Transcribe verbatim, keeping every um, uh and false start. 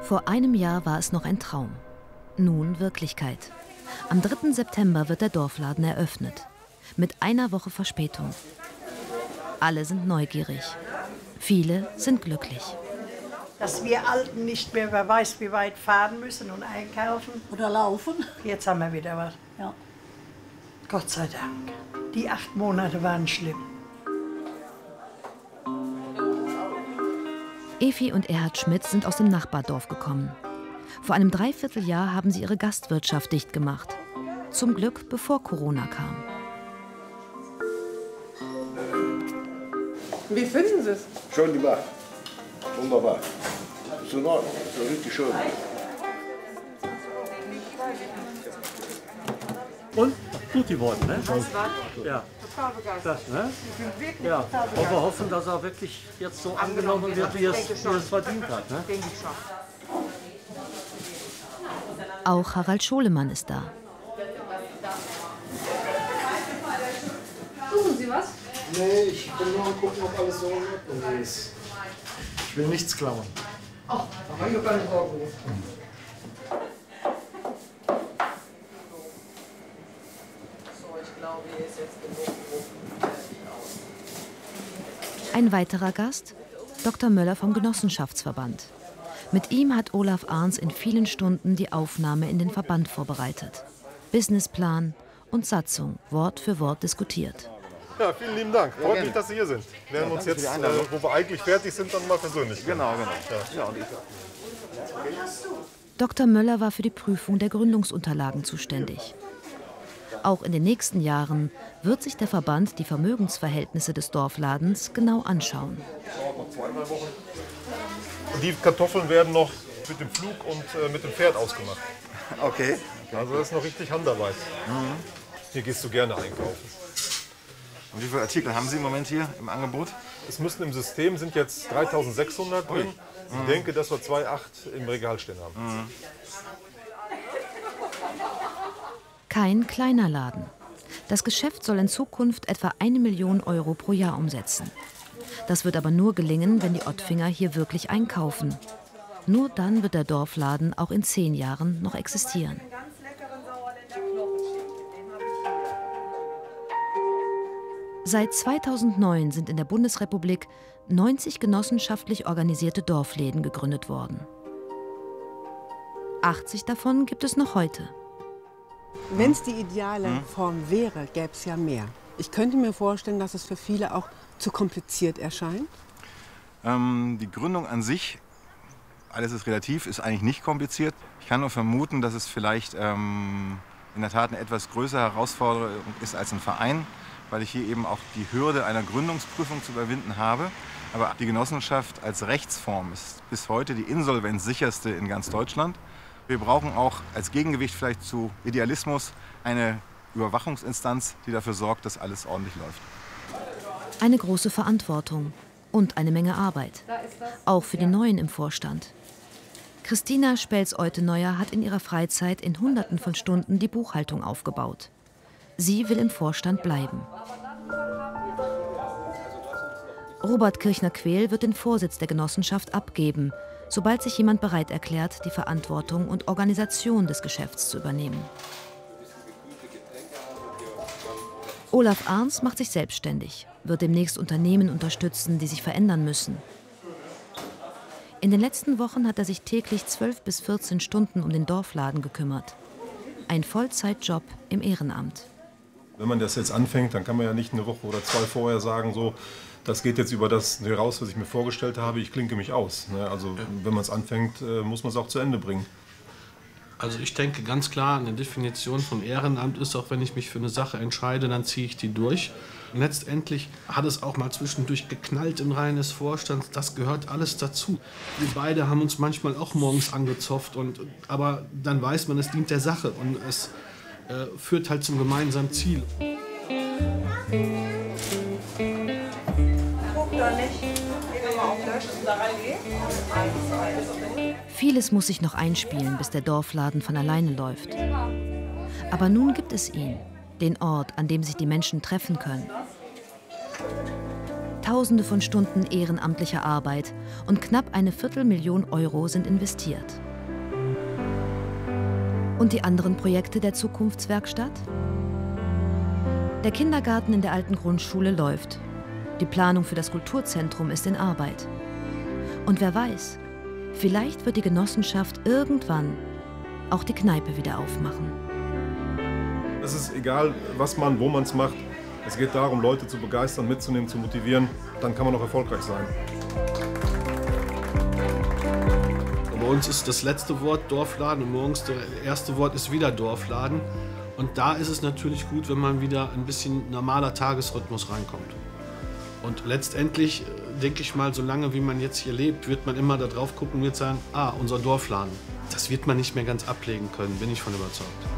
Vor einem Jahr war es noch ein Traum. Nun Wirklichkeit. Am dritten September wird der Dorfladen eröffnet. Mit einer Woche Verspätung. Alle sind neugierig. Viele sind glücklich. Dass wir Alten nicht mehr, wer weiß, wie weit fahren müssen und einkaufen. Oder laufen. Jetzt haben wir wieder was. Ja. Gott sei Dank. Die acht Monate waren schlimm. Evi und Erhard Schmidt sind aus dem Nachbardorf gekommen. Vor einem Dreivierteljahr haben sie ihre Gastwirtschaft dicht gemacht. Zum Glück, bevor Corona kam. Wie finden Sie es? Schön gemacht. Wunderbar. So in Ordnung. So richtig schön. Und? Gut geworden, ne? Ja. Total begeistert. Das, ne? Ich bin wirklich Ja. total Und wir begeistert. hoffen, dass er wirklich jetzt so angenommen wird, wie es, wie es verdient hat. Ne? Denke ich schon. Auch Harald Scholemann ist da. Suchen Sie was? Nee, ich bin nur am gucken, ob alles so in Ordnung ist. Ich will nichts klauen. Ach, da haben wir keine Sorgen. So, ich glaube, hier ist jetzt genug fertig aus. Ein weiterer Gast, Doktor Möller vom Genossenschaftsverband. Mit ihm hat Olaf Arns in vielen Stunden die Aufnahme in den Verband vorbereitet. Businessplan und Satzung Wort für Wort diskutiert. Ja, vielen lieben Dank. Freut mich, dass Sie hier sind. Wir werden uns jetzt, äh, wo wir eigentlich fertig sind, dann mal persönlich. Genau, genau. Ja. Doktor Möller war für die Prüfung der Gründungsunterlagen zuständig. Auch in den nächsten Jahren wird sich der Verband die Vermögensverhältnisse des Dorfladens genau anschauen. Und die Kartoffeln werden noch mit dem Flug und äh, mit dem Pferd ausgemacht. Okay. Also das ist noch richtig Handarbeit. Mhm. Hier gehst du gerne einkaufen. Und wie viele Artikel haben Sie im Moment hier im Angebot? Es müssen im System sind jetzt dreitausendsechshundert drin. Ich mhm. denke, dass wir zwei Komma acht im Regal stehen haben. Mhm. Kein kleiner Laden. Das Geschäft soll in Zukunft etwa eine Million Euro pro Jahr umsetzen. Das wird aber nur gelingen, wenn die Ottfinger hier wirklich einkaufen. Nur dann wird der Dorfladen auch in zehn Jahren noch existieren. Seit zweitausendneun sind in der Bundesrepublik neunzig genossenschaftlich organisierte Dorfläden gegründet worden. achtzig davon gibt es noch heute. Wenn es die ideale Form wäre, gäbe es ja mehr. Ich könnte mir vorstellen, dass es für viele auch zu kompliziert erscheint. Ähm, die Gründung an sich, alles ist relativ, ist eigentlich nicht kompliziert. Ich kann nur vermuten, dass es vielleicht ähm, in der Tat eine etwas größere Herausforderung ist als ein Verein, weil ich hier eben auch die Hürde einer Gründungsprüfung zu überwinden habe. Aber die Genossenschaft als Rechtsform ist bis heute die insolvenzsicherste in ganz Deutschland. Wir brauchen auch als Gegengewicht vielleicht zu Idealismus eine Überwachungsinstanz, die dafür sorgt, dass alles ordentlich läuft. Eine große Verantwortung und eine Menge Arbeit, auch für die Neuen im Vorstand. Christina Spelz-Euteneuer hat in ihrer Freizeit in Hunderten von Stunden die Buchhaltung aufgebaut. Sie will im Vorstand bleiben. Robert Kirchner-Quehl wird den Vorsitz der Genossenschaft abgeben, sobald sich jemand bereit erklärt, die Verantwortung und Organisation des Geschäfts zu übernehmen. Olaf Arns macht sich selbstständig, wird demnächst Unternehmen unterstützen, die sich verändern müssen. In den letzten Wochen hat er sich täglich zwölf bis vierzehn Stunden um den Dorfladen gekümmert. Ein Vollzeitjob im Ehrenamt. Wenn man das jetzt anfängt, dann kann man ja nicht eine Woche oder zwei vorher sagen, so, das geht jetzt über das heraus, was ich mir vorgestellt habe, ich klinke mich aus. Also wenn man es anfängt, muss man es auch zu Ende bringen. Also ich denke ganz klar, eine Definition von Ehrenamt ist auch, wenn ich mich für eine Sache entscheide, dann ziehe ich die durch. Und letztendlich hat es auch mal zwischendurch geknallt im Reihen des Vorstands, das gehört alles dazu. Wir beide haben uns manchmal auch morgens angezopft, und, aber dann weiß man, es dient der Sache und es äh, führt halt zum gemeinsamen Ziel. Vieles muss sich noch einspielen, bis der Dorfladen von alleine läuft. Aber nun gibt es ihn, den Ort, an dem sich die Menschen treffen können. Tausende von Stunden ehrenamtlicher Arbeit und knapp eine Viertelmillion Euro sind investiert. Und die anderen Projekte der Zukunftswerkstatt? Der Kindergarten in der alten Grundschule läuft. Die Planung für das Kulturzentrum ist in Arbeit. Und wer weiß, vielleicht wird die Genossenschaft irgendwann auch die Kneipe wieder aufmachen. Es ist egal, was man, wo man es macht. Es geht darum, Leute zu begeistern, mitzunehmen, zu motivieren. Dann kann man auch erfolgreich sein. Bei uns ist das letzte Wort Dorfladen und morgens das erste Wort ist wieder Dorfladen. Und da ist es natürlich gut, wenn man wieder ein bisschen normaler Tagesrhythmus reinkommt. Und letztendlich, denke ich mal, solange wie man jetzt hier lebt, wird man immer da drauf gucken und wird sagen, ah, unser Dorfladen. Das wird man nicht mehr ganz ablegen können, bin ich von überzeugt.